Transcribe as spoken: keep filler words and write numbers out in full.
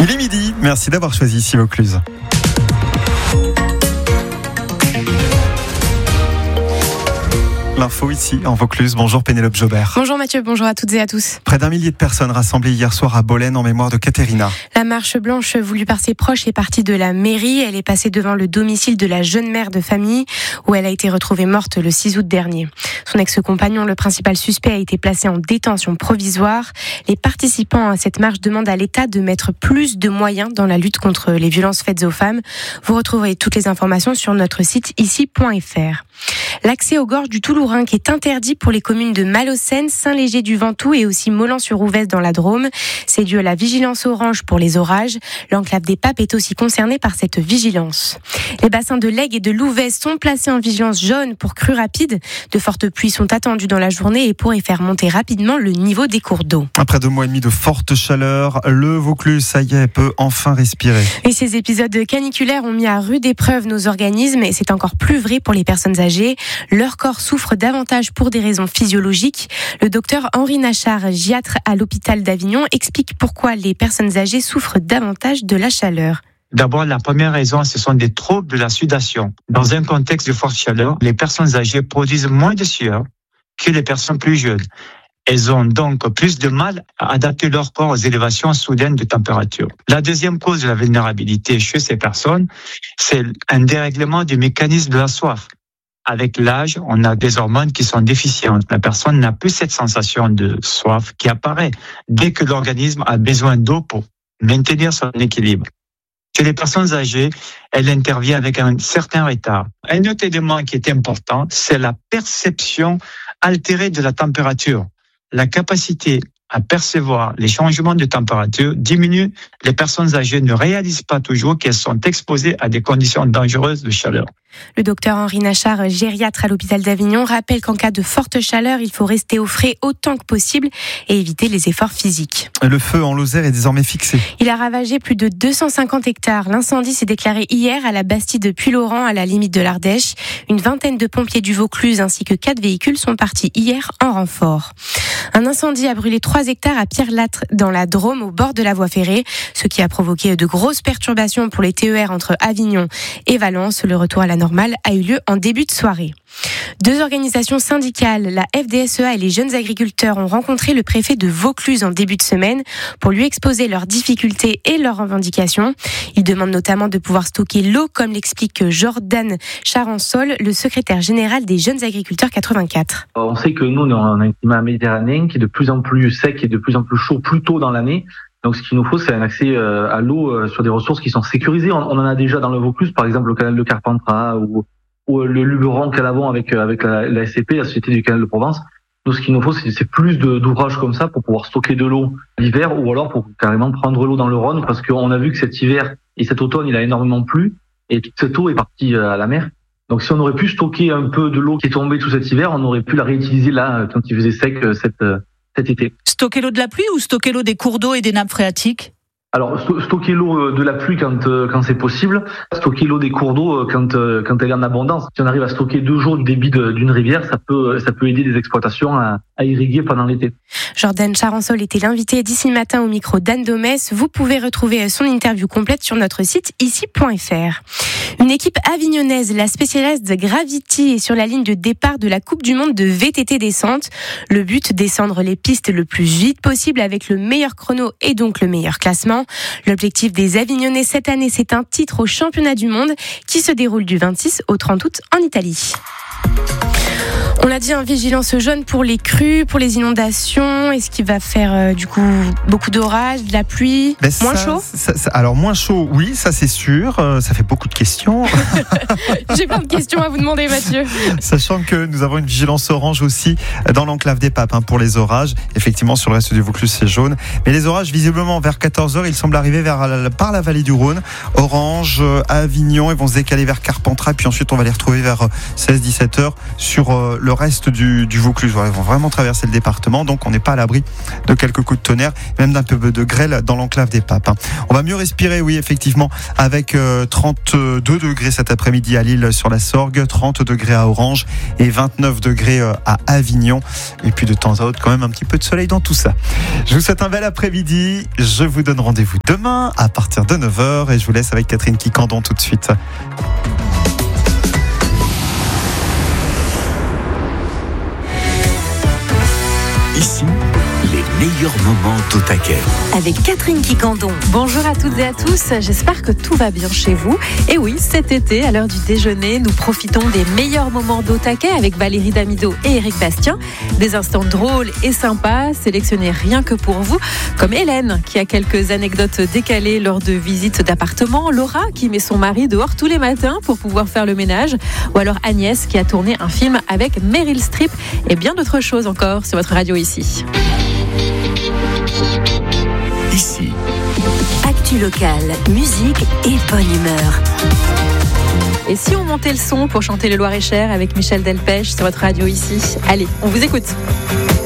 Il est midi, merci d'avoir choisi ici Vaucluse. L'info ici en Vaucluse. Bonjour Pénélope Jobert. Bonjour Mathieu, bonjour à toutes et à tous. Près d'un millier de personnes rassemblées hier soir à Bolène en mémoire de Caterina. La marche blanche voulue par ses proches est partie de la mairie. Elle est passée devant le domicile de la jeune mère de famille où elle a été retrouvée morte le six août dernier. Son ex-compagnon, le principal suspect, a été placé en détention provisoire. Les participants à cette marche demandent à l'État de mettre plus de moyens dans la lutte contre les violences faites aux femmes. Vous retrouverez toutes les informations sur notre site ici point f r. L'accès aux gorges du Toulourin qui est interdit pour les communes de Malaucène, Saint-Léger-du-Ventoux et aussi Molan-sur-Ouvèze dans la Drôme. C'est dû à la vigilance orange pour les orages. L'enclave des Papes est aussi concernée par cette vigilance. Les bassins de l'Aigle et de l'Ouvèze sont placés en vigilance jaune pour crues rapides. De fortes pluies sont attendues dans la journée et pourraient faire monter rapidement le niveau des cours d'eau. Après deux mois et demi de forte chaleur, le Vaucluse, ça y est, peut enfin respirer. Et ces épisodes caniculaires ont mis à rude épreuve nos organismes et c'est encore plus vrai pour les personnes âgées. Leur corps souffre davantage pour des raisons physiologiques. Le docteur Henri Nachard, gériatre à l'hôpital d'Avignon, explique pourquoi les personnes âgées souffrent davantage de la chaleur. D'abord, la première raison, ce sont des troubles de la sudation. Dans un contexte de forte chaleur, les personnes âgées produisent moins de sueur que les personnes plus jeunes. Elles ont donc plus de mal à adapter leur corps aux élévations soudaines de température. La deuxième cause de la vulnérabilité chez ces personnes, c'est un dérèglement du mécanisme de la soif. Avec l'âge, on a des hormones qui sont déficientes. La personne n'a plus cette sensation de soif qui apparaît dès que l'organisme a besoin d'eau pour maintenir son équilibre. Chez les personnes âgées, elle intervient avec un certain retard. Un autre élément qui est important, c'est la perception altérée de la température. La capacité à percevoir les changements de température diminue. Les personnes âgées ne réalisent pas toujours qu'elles sont exposées à des conditions dangereuses de chaleur. Le docteur Henri Nachard, gériatre à l'hôpital d'Avignon, rappelle qu'en cas de forte chaleur, il faut rester au frais autant que possible et éviter les efforts physiques. Le feu en Lozère est désormais fixé. Il a ravagé plus de deux cent cinquante hectares. L'incendie s'est déclaré hier à la Bastide de Puylaurens, à la limite de l'Ardèche. Une vingtaine de pompiers du Vaucluse ainsi que quatre véhicules sont partis hier en renfort. Un incendie a brûlé trois hectares à Pierre-Lâtre dans la Drôme, au bord de la voie ferrée, ce qui a provoqué de grosses perturbations pour les T E R entre Avignon et Valence. Le retour à la normale a eu lieu en début de soirée. Deux organisations syndicales, la F D S E A et les jeunes agriculteurs, ont rencontré le préfet de Vaucluse en début de semaine pour lui exposer leurs difficultés et leurs revendications. Ils demandent notamment de pouvoir stocker l'eau, comme l'explique Jordan Charansol, le secrétaire général des jeunes agriculteurs quatre-vingt-quatre. On sait que nous, on a un climat méditerranéen qui est de plus en plus sec et de plus en plus chaud plus tôt dans l'année. Donc, ce qu'il nous faut, c'est un accès à l'eau sur des ressources qui sont sécurisées. On en a déjà dans le Vaucluse, par exemple le canal de Carpentras ou, ou le Luberon Calavon avec avec la, la S C P, la Société du Canal de Provence. Nous, ce qu'il nous faut, c'est, c'est plus de, d'ouvrages comme ça pour pouvoir stocker de l'eau l'hiver ou alors pour carrément prendre l'eau dans le Rhône, parce qu'on a vu que cet hiver et cet automne, il a énormément plu et toute cette eau est partie à la mer. Donc, si on aurait pu stocker un peu de l'eau qui est tombée tout cet hiver, on aurait pu la réutiliser là quand il faisait sec cette cet été. Stocker l'eau de la pluie ou stocker l'eau des cours d'eau et des nappes phréatiques ? Alors, stocker l'eau de la pluie quand quand c'est possible, stocker l'eau des cours d'eau quand quand elle est en abondance. Si on arrive à stocker deux jours le débit de, d'une rivière, ça peut ça peut aider des exploitations à, à irriguer pendant l'été. Jordan Charansol était l'invité d'ici matin au micro d'Anne Domès. Vous pouvez retrouver son interview complète sur notre site ici point f r. Une équipe avignonnaise, la Specialized Gravity, est sur la ligne de départ de la Coupe du Monde de V T T descente. Le but, descendre les pistes le plus vite possible avec le meilleur chrono et donc le meilleur classement. L'objectif des Avignonnais cette année, c'est un titre au championnat du monde qui se déroule du vingt-six au trente août en Italie. On l'a dit, un vigilance jaune pour les crues, pour les inondations. Est-ce qu'il va faire euh, du coup beaucoup d'orage, de la pluie, ben moins ça, chaud ça, ça, Alors moins chaud, oui, ça c'est sûr. Euh, ça fait beaucoup de questions. J'ai plein de questions à vous demander, Mathieu. Sachant que nous avons une vigilance orange aussi dans l'enclave des Papes hein, pour les orages. Effectivement, sur le reste du Vaucluse, c'est jaune. Mais les orages, visiblement, vers quatorze heures, ils semblent arriver vers, par la vallée du Rhône. Orange, Avignon, ils vont se décaler vers Carpentras. Puis ensuite, on va les retrouver vers seize dix-sept heures sur euh, le le reste du, du Vaucluse. Ils vont vraiment traverser le département, donc on n'est pas à l'abri de quelques coups de tonnerre, même d'un peu de grêle dans l'enclave des Papes. On va mieux respirer, oui, effectivement, avec euh, trente-deux degrés cet après-midi à Lille sur la Sorgue, trente degrés à Orange et vingt-neuf degrés euh, à Avignon. Et puis de temps à autre, quand même un petit peu de soleil dans tout ça. Je vous souhaite un bel après-midi. Je vous donne rendez-vous demain à partir de neuf heures et je vous laisse avec Catherine Quicandon tout de suite. Ici, les meilleurs moments d'Au-Taquet. Avec Catherine Quicandon. Bonjour à toutes et à tous, j'espère que tout va bien chez vous. Et oui, cet été, à l'heure du déjeuner, nous profitons des meilleurs moments d'Au-Taquet avec Valérie Damido et Éric Bastien. Des instants drôles et sympas, sélectionnés rien que pour vous, comme Hélène, qui a quelques anecdotes décalées lors de visites d'appartements, Laura, qui met son mari dehors tous les matins pour pouvoir faire le ménage, ou alors Agnès, qui a tourné un film avec Meryl Streep, et bien d'autres choses encore sur votre radio ici. Ici. Actu locale, musique et bonne humeur. Et si on montait le son pour chanter le Loir-et-Cher avec Michel Delpech sur votre radio ici? Allez, on vous écoute.